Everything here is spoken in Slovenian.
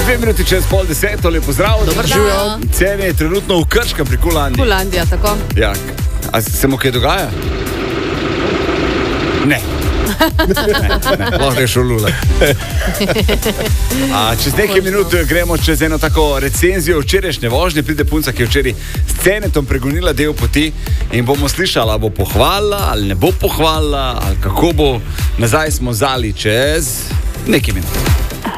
2 minuti čez 9:30, lepo zdrav. Dober dan. Cene je trenutno v Krškem pri Kulandiji. Kulandija, tako. Ja, a se mu kaj dogaja? Ne. Lahko je šolula. Čez nekaj minut gremo čez eno tako recenzijo včerajšnje vožnje. Pride punca, ki je včeraj s Cenetom pregonila del poti in bomo slišali, ali bo pohvalila, ali ne bo pohvalila, ali kako bo. Nazaj smo zali čez nekaj minut.